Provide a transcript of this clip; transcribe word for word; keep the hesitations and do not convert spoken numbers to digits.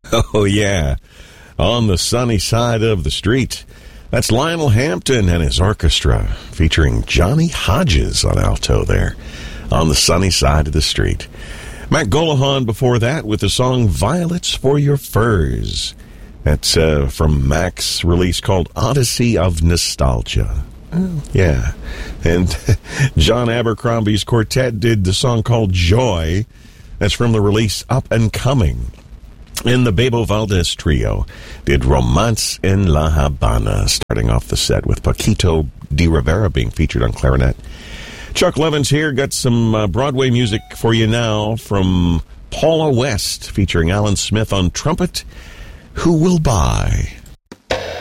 Oh, yeah. On the Sunny Side of the Street. That's Lionel Hampton and his orchestra, featuring Johnny Hodges on alto there. On the Sunny Side of the Street. Mac Golohan before that with the song Violets for Your Furs. That's uh, from Mac's release called Odyssey of Nostalgia. Oh, yeah. And John Abercrombie's quartet did the song called Joy. That's from the release Up and Coming. And the Bebo Valdez Trio did Romance en La Habana, starting off the set with Paquito de Rivera being featured on clarinet. Chuck Levins here, got some uh, Broadway music for you now from Paula West, featuring Alan Smith on trumpet. Who Will Buy?